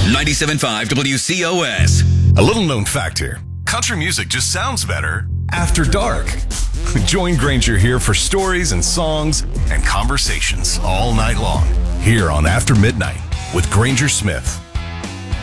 97.5 WCOS. A little known fact here. Country music just sounds better after dark. Join Granger here for stories and songs and conversations all night long here on After Midnight with Granger Smith.